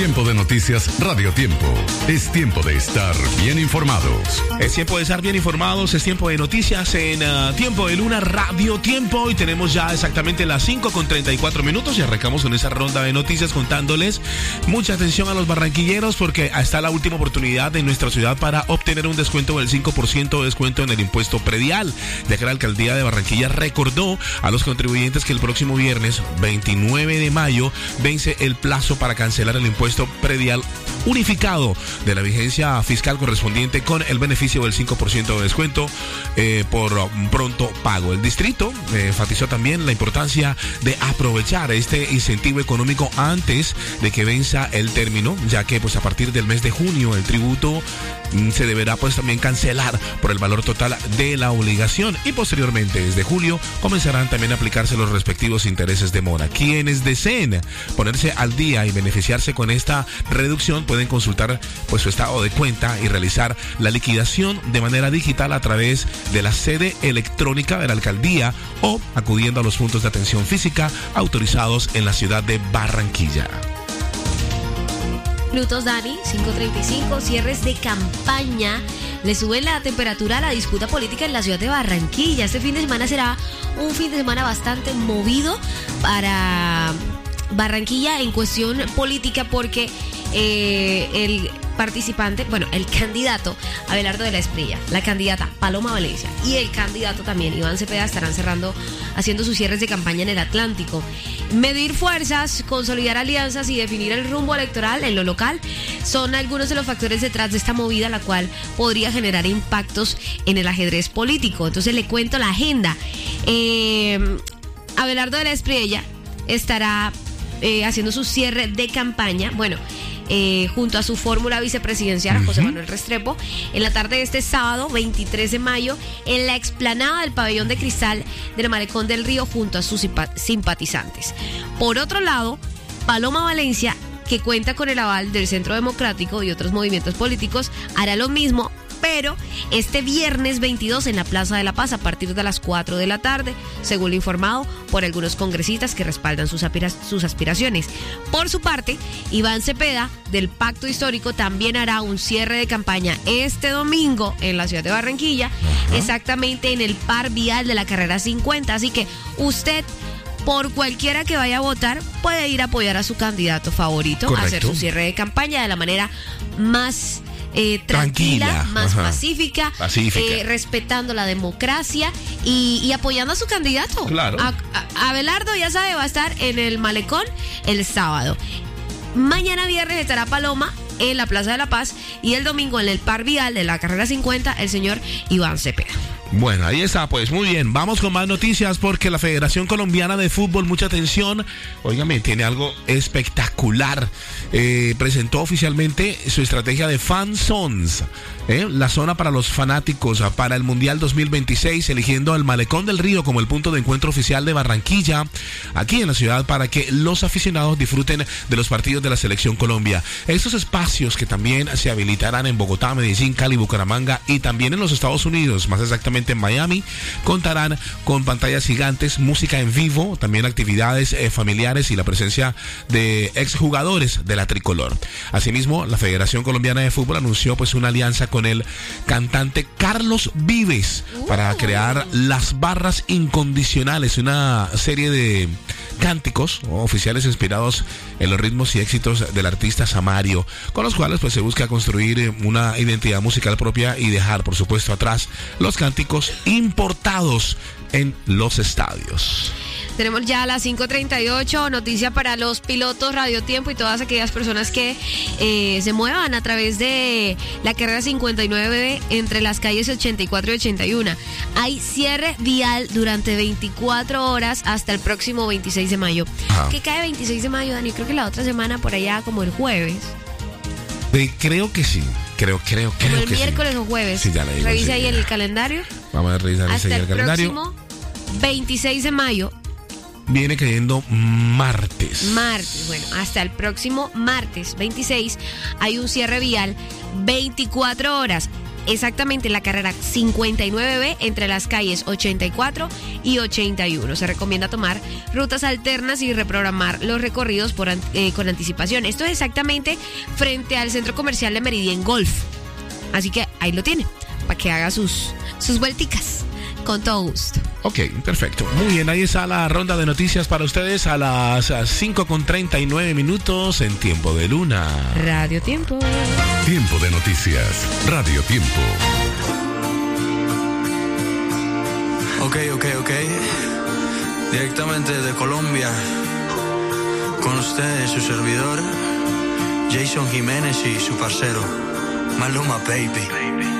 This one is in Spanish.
Tiempo de noticias Radio Tiempo. Es tiempo de estar bien informados. Es tiempo de estar bien informados, es tiempo de noticias en Tiempo de Luna Radio Tiempo. Y tenemos ya exactamente las 5:34 y arrancamos con esa ronda de noticias contándoles mucha atención a los barranquilleros porque está la última oportunidad en nuestra ciudad para obtener un descuento del 5% de descuento en el impuesto predial, ya que la alcaldía de Barranquilla recordó a los contribuyentes que el próximo viernes 29 de mayo vence el plazo para cancelar el impuesto predial unificado de la vigencia fiscal correspondiente con el beneficio del 5% de descuento por pronto pago. El distrito enfatizó también la importancia de aprovechar este incentivo económico antes de que venza el término, ya que pues a partir del mes de junio el tributo se deberá pues también cancelar por el valor total de la obligación y posteriormente desde julio comenzarán también a aplicarse los respectivos intereses de mora. Quienes deseen ponerse al día y beneficiarse con esta reducción pueden consultar pues su estado de cuenta y realizar la liquidación de manera digital a través de la sede electrónica de la alcaldía o acudiendo a los puntos de atención física autorizados en la ciudad de Barranquilla. Minutos, Dani, 5:35, cierres de campaña. Le sube la temperatura a la disputa política en la ciudad de Barranquilla. Este fin de semana será un fin de semana bastante movido para Barranquilla en cuestión política porque el participante, el candidato Abelardo de la Espriella, la candidata Paloma Valencia y el candidato también Iván Cepeda estarán haciendo sus cierres de campaña en el Atlántico. Medir fuerzas, consolidar alianzas y definir el rumbo electoral en lo local son algunos de los factores detrás de esta movida, la cual podría generar impactos en el ajedrez político. Entonces le cuento la agenda. Abelardo de la Espriella estará haciendo su cierre de campaña, junto a su fórmula vicepresidencial, José Manuel Restrepo, en la tarde de este sábado, 23 de mayo, en la explanada del Pabellón de Cristal del Malecón del Río, junto a sus simpatizantes. Por otro lado, Paloma Valencia, que cuenta con el aval del Centro Democrático y otros movimientos políticos, hará lo mismo, pero este viernes 22 en la Plaza de la Paz a partir de las 4 de la tarde, según lo informado por algunos congresistas que respaldan sus aspiraciones. Por su parte, Iván Cepeda, del Pacto Histórico, también hará un cierre de campaña este domingo en la ciudad de Barranquilla, exactamente en el par vial de la carrera 50. Así que usted, por cualquiera que vaya a votar, puede ir a apoyar a su candidato favorito. Correcto. A hacer su cierre de campaña de la manera más tranquila, más pacífica. Respetando la democracia y apoyando a su candidato. Claro. Abelardo, ya sabe, va a estar en el Malecón el sábado. Mañana viernes estará Paloma en la Plaza de la Paz y el domingo en el par vial de la carrera 50 el señor Iván Cepeda. Bueno, ahí está, pues muy bien, vamos con más noticias porque la Federación Colombiana de Fútbol, mucha atención, óigame, tiene algo espectacular. Presentó oficialmente su estrategia de Fan Zones, la zona para los fanáticos para el Mundial 2026, eligiendo el Malecón del Río como el punto de encuentro oficial de Barranquilla, aquí en la ciudad, para que los aficionados disfruten de los partidos de la Selección Colombia. Estos espacios que también se habilitarán en Bogotá, Medellín, Cali, Bucaramanga y también en los Estados Unidos, más exactamente en Miami, contarán con pantallas gigantes, música en vivo, también actividades familiares y la presencia de exjugadores de la tricolor. Asimismo, la Federación Colombiana de Fútbol anunció pues una alianza con el cantante Carlos Vives para crear Las Barras Incondicionales, una serie de cánticos oficiales inspirados en los ritmos y éxitos del artista Samario, con los cuales pues se busca construir una identidad musical propia y dejar por supuesto atrás los cánticos importados en los estadios. Tenemos ya a las 5:38, noticia para los pilotos Radio Tiempo y todas aquellas personas que se muevan a través de la carrera 59 entre las calles 84 y 81. Hay cierre vial durante 24 horas hasta el próximo 26 de mayo. ¿Qué cae 26 de mayo, Dani? Creo que la otra semana por allá, como el jueves. Creo que sí. Creo como el que miércoles sí. O jueves. Sí, ya le digo. Revisa ahí el calendario. Vamos a revisar hasta el calendario. Próximo 26 de mayo. Viene cayendo martes. Bueno, hasta el próximo martes 26 hay un cierre vial 24 horas. exactamente en la carrera 59B entre las calles 84 y 81. Se recomienda tomar rutas alternas y reprogramar los recorridos con anticipación. Esto es exactamente frente al centro comercial de Meridian Golf. Así que ahí lo tiene, para que haga sus vuelticas. Con todo gusto. Ok, perfecto. Muy bien, ahí está la ronda de noticias para ustedes a las 5:39 en Tiempo de Luna. Radio Tiempo. Tiempo de noticias. Radio Tiempo. Ok. Directamente de Colombia. Con ustedes, su servidor, Jason Jiménez y su parcero, Maluma Baby.